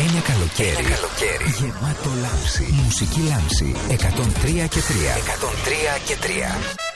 Ένα καλοκαίρι γεμάτο λάμψη. Μουσική λάμψη. 103 και 3. 103 και 3.